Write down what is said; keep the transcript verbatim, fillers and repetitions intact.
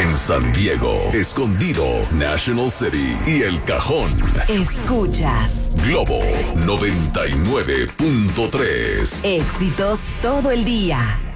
En San Diego, Escondido, National City y El Cajón. Escuchas Globo noventa y nueve punto tres. Éxitos todo el día.